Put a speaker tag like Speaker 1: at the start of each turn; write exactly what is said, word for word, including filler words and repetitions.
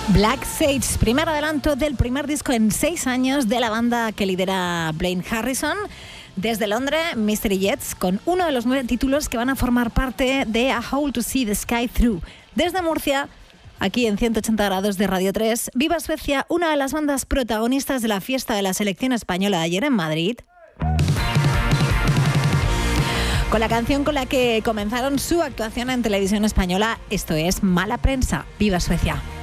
Speaker 1: Black Sage, primer adelanto del primer disco en seis años de la banda que lidera Blaine Harrison. Desde Londres, Mystery Jets, con uno de los nueve títulos que van a formar parte de A Hole to See the Sky Through. Desde Murcia, aquí en ciento ochenta grados de Radio tres, Viva Suecia, una de las bandas protagonistas de la fiesta de la selección española de ayer en Madrid, con la canción con la que comenzaron su actuación en televisión española. Esto es Mala Prensa. ¡Viva Suecia!